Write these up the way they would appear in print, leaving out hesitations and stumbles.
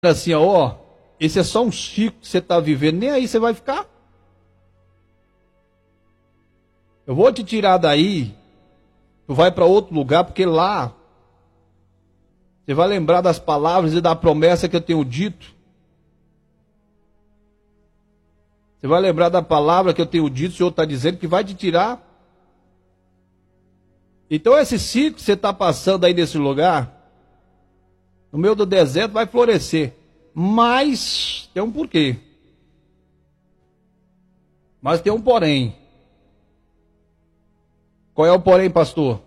assim, ó, esse é só um ciclo que você está vivendo, nem aí você vai ficar. Eu vou te tirar daí, tu vai para outro lugar, porque lá você vai lembrar das palavras e da promessa que eu tenho dito. Você vai lembrar da palavra que eu tenho dito, o Senhor está dizendo que vai te tirar. Então esse ciclo que você está passando aí nesse lugar, no meio do deserto, vai florescer. Mas tem um porquê. Mas tem um porém. Qual é o porém, pastor?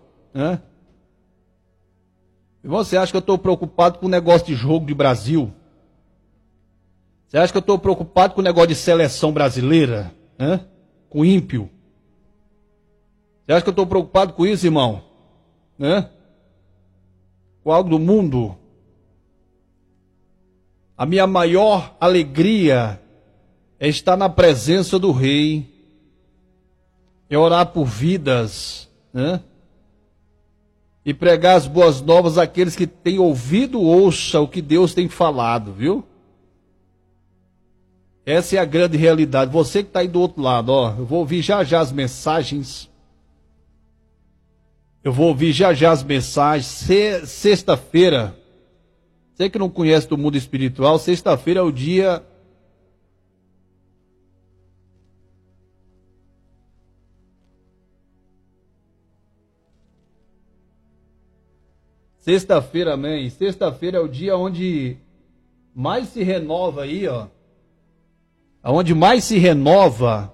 E você acha que eu estou preocupado com o negócio de jogo de Brasil? Você acha que eu estou preocupado com o negócio de seleção brasileira? Com ímpio? Você acha que eu estou preocupado com isso, irmão? Com algo do mundo? A minha maior alegria é estar na presença do Rei, é orar por vidas, e pregar as boas novas àqueles que têm ouvido, ouça o que Deus tem falado, viu? Essa é a grande realidade. Você que está aí do outro lado, ó, eu vou ouvir já já as mensagens. Sexta-feira, você que não conhece do mundo espiritual, sexta-feira é o dia... Sexta-feira, amém. Sexta-feira é o dia onde mais se renova aí, ó. Onde mais se renova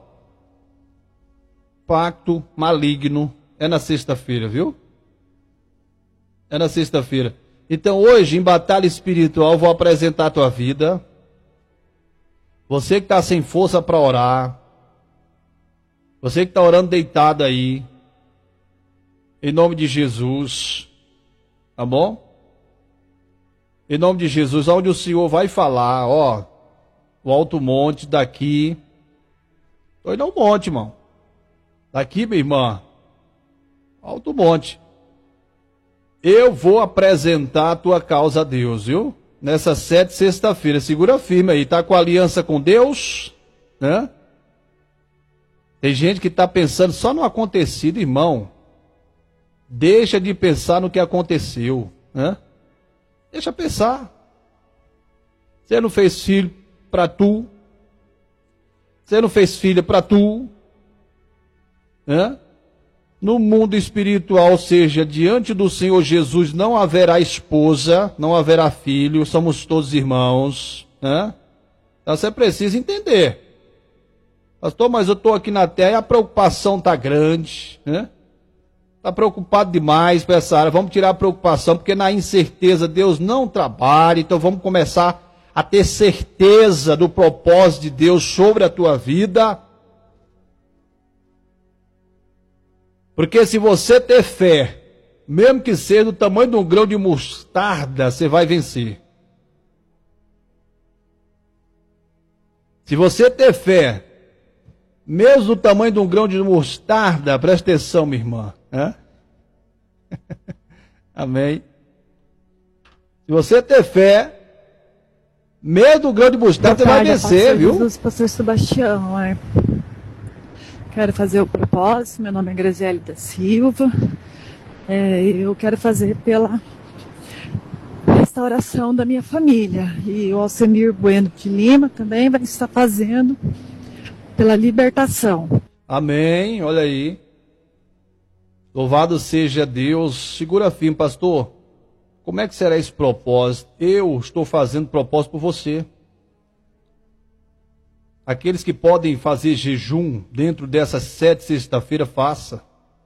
pacto maligno é na sexta-feira, viu? É na sexta-feira. Então hoje, em batalha espiritual, vou apresentar a tua vida. Você que está sem força para orar. Você que está orando deitado aí. Em nome de Jesus. Tá bom? Em nome de Jesus, onde o Senhor vai falar, ó. O alto monte daqui. Tô indo ao monte, irmão. Daqui, minha irmã. Alto monte. Eu vou apresentar a tua causa a Deus, viu? Nessa sexta-feira. Segura firme aí. Tá com aliança com Deus? Tem gente que tá pensando só no acontecido, irmão. Deixa de pensar no que aconteceu. Deixa pensar. Você não fez filho para tu. Você não fez filha para tu. No mundo espiritual, ou seja, diante do Senhor Jesus não haverá esposa, não haverá filho, somos todos irmãos. Então você precisa entender. Pastor, mas eu estou aqui na terra e a preocupação está grande. Está preocupado demais para essa área. Vamos tirar a preocupação, porque na incerteza Deus não trabalha. Então vamos começar a ter certeza do propósito de Deus sobre a tua vida. Porque se você ter fé, mesmo que seja do tamanho de um grão de mostarda, você vai vencer. Se você ter fé, mesmo do tamanho de um grão de mostarda, presta atenção, minha irmã. Amém. Se você ter fé, mesmo do grão de mostarda, você vai vencer, viu? Jesus, pastor Sebastião, quero fazer o propósito. Meu nome é Graziele da Silva. Eu quero fazer pela restauração da minha família. E o Alcemir Bueno de Lima também vai estar fazendo pela libertação. Amém, olha aí. Louvado seja Deus. Segura firme, pastor. Como é que será esse propósito? Eu estou fazendo propósito por você. Aqueles que podem fazer jejum dentro dessas 7 sexta-feira, faça.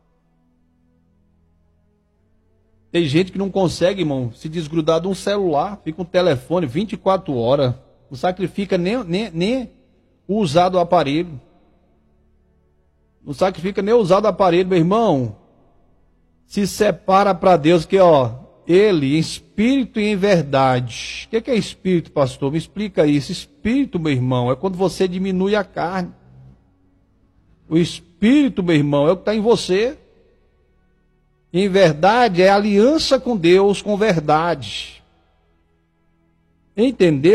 Tem gente que não consegue, irmão, se desgrudar de um celular. Fica um telefone 24 horas. Não sacrifica nem o usar do aparelho. Não sacrifica nem o usar do aparelho, meu irmão. Se separa para Deus, que Ele, em espírito e em verdade. O que é espírito, pastor? Me explica isso. Espírito, meu irmão, é quando você diminui a carne. O espírito, meu irmão, é o que está em você. Em verdade, é aliança com Deus, com verdade. Entendeu?